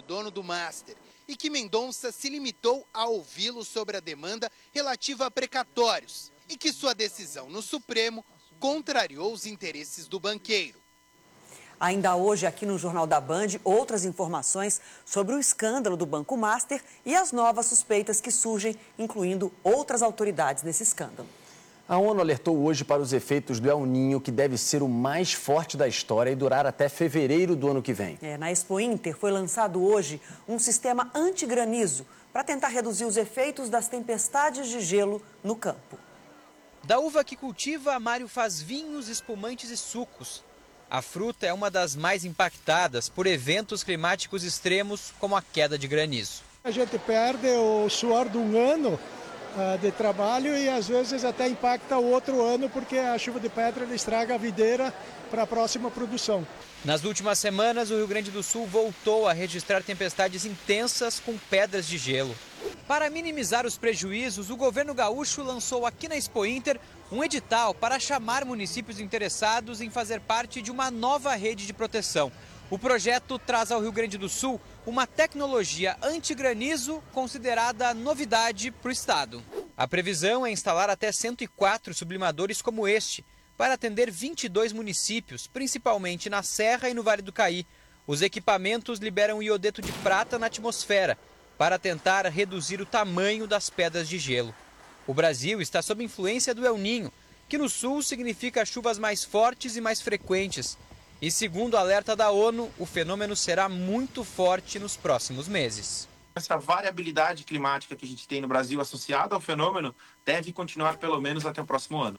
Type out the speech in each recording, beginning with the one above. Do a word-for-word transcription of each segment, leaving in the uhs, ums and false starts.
dono do Master e que Mendonça se limitou a ouvi-lo sobre a demanda relativa a precatórios e que sua decisão no Supremo contrariou os interesses do banqueiro. Ainda hoje, aqui no Jornal da Band, outras informações sobre o escândalo do Banco Master e as novas suspeitas que surgem, incluindo outras autoridades nesse escândalo. A ONU alertou hoje para os efeitos do El Niño, que deve ser o mais forte da história e durar até fevereiro do ano que vem. É, na Expo Inter foi lançado hoje um sistema anti-granizo para tentar reduzir os efeitos das tempestades de gelo no campo. Da uva que cultiva, Mário faz vinhos, espumantes e sucos. A fruta é uma das mais impactadas por eventos climáticos extremos, como a queda de granizo. A gente perde o suor de um ano uh, de trabalho e às vezes até impacta o outro ano porque a chuva de pedra estraga a videira para a próxima produção. Nas últimas semanas, o Rio Grande do Sul voltou a registrar tempestades intensas com pedras de gelo. Para minimizar os prejuízos, o governo gaúcho lançou aqui na Expo Inter um edital para chamar municípios interessados em fazer parte de uma nova rede de proteção. O projeto traz ao Rio Grande do Sul uma tecnologia anti-granizo considerada novidade para o estado. A previsão é instalar até cento e quatro sublimadores como este, para atender vinte e dois municípios, principalmente na Serra e no Vale do Caí. Os equipamentos liberam iodeto de prata na atmosfera, para tentar reduzir o tamanho das pedras de gelo. O Brasil está sob influência do El Niño, que no sul significa chuvas mais fortes e mais frequentes. E segundo o alerta da ONU, o fenômeno será muito forte nos próximos meses. Essa variabilidade climática que a gente tem no Brasil associada ao fenômeno deve continuar pelo menos até o próximo ano.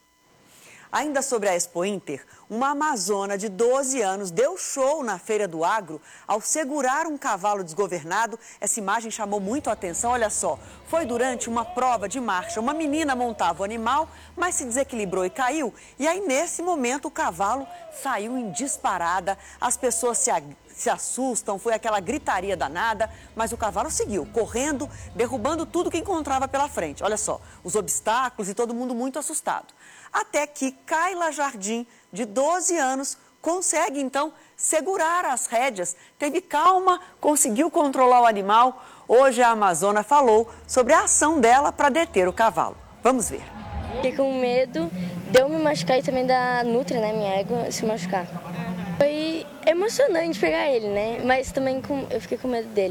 Ainda sobre a Expo Inter, uma amazona de doze anos deu show na Feira do Agro ao segurar um cavalo desgovernado. Essa imagem chamou muito a atenção, olha só. Foi durante uma prova de marcha. Uma menina montava o animal, mas se desequilibrou e caiu. E aí, nesse momento, o cavalo saiu em disparada. As pessoas se, se assustam, foi aquela gritaria danada, mas o cavalo seguiu, correndo, derrubando tudo que encontrava pela frente. Olha só, os obstáculos e todo mundo muito assustado. Até que Kayla Jardim, de doze anos, consegue, então, segurar as rédeas. Teve calma, conseguiu controlar o animal. Hoje a amazona falou sobre a ação dela para deter o cavalo. Vamos ver. Fiquei com medo de eu me machucar e também da Nutria, né, minha égua, se machucar. Foi emocionante pegar ele, né, mas também com, eu fiquei com medo dele.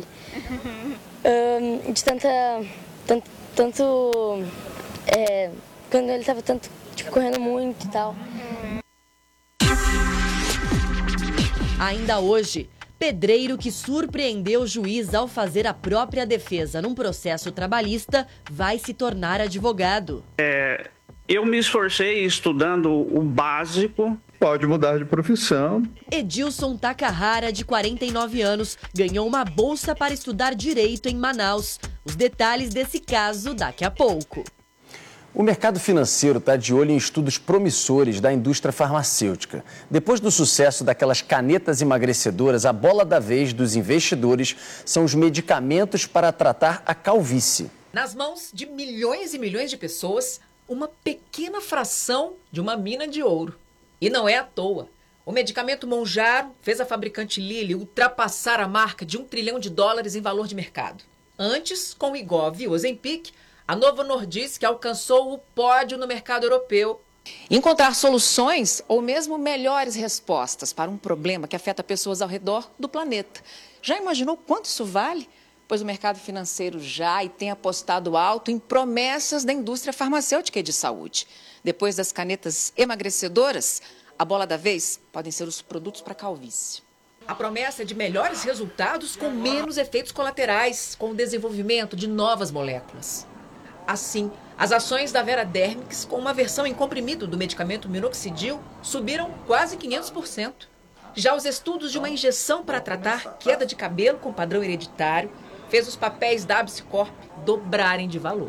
Um, de tanta, tanto, tanto é, quando ele estava tanto... Tipo, correndo muito e tal. Ainda hoje, pedreiro que surpreendeu o juiz ao fazer a própria defesa num processo trabalhista vai se tornar advogado. É, eu me esforcei estudando o básico. Pode mudar de profissão. Edilson Takahara, de quarenta e nove anos, ganhou uma bolsa para estudar direito em Manaus. Os detalhes desse caso daqui a pouco. O mercado financeiro está de olho em estudos promissores da indústria farmacêutica. Depois do sucesso daquelas canetas emagrecedoras, a bola da vez dos investidores são os medicamentos para tratar a calvície. Nas mãos de milhões e milhões de pessoas, uma pequena fração de uma mina de ouro. E não é à toa. O medicamento Mounjaro fez a fabricante Lilly ultrapassar a marca de um trilhão de dólares em valor de mercado. Antes, com o Wegovy e o Ozempic, a Novo Nordisk alcançou o pódio no mercado europeu. Encontrar soluções ou mesmo melhores respostas para um problema que afeta pessoas ao redor do planeta. Já imaginou quanto isso vale? Pois o mercado financeiro já e tem apostado alto em promessas da indústria farmacêutica e de saúde. Depois das canetas emagrecedoras, a bola da vez podem ser os produtos para calvície. A promessa é de melhores resultados com menos efeitos colaterais, com o desenvolvimento de novas moléculas. Assim, as ações da Veradermics, com uma versão em comprimido do medicamento minoxidil, subiram quase quinhentos por cento. Já os estudos de uma injeção para tratar queda de cabelo com padrão hereditário fez os papéis da Abscorp dobrarem de valor.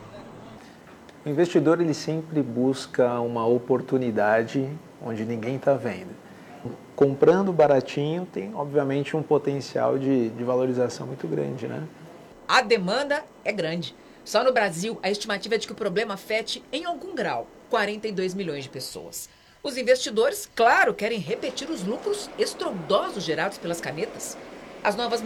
O investidor ele sempre busca uma oportunidade onde ninguém está vendo. Comprando baratinho tem, obviamente, um potencial de, de valorização muito grande, né? A demanda é grande. Só no Brasil, a estimativa é de que o problema afete, em algum grau, quarenta e dois milhões de pessoas. Os investidores, claro, querem repetir os lucros estrondosos gerados pelas canetas. As novas